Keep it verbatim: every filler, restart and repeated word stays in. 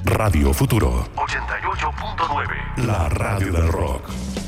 Radio Futuro ochenta y ocho punto nueve. La radio del rock.